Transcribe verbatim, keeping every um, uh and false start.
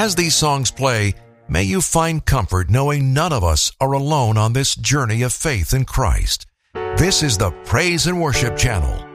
As these songs play, may you find comfort knowing none of us are alone on this journey of faith in Christ. This is the Praise and Worship Channel.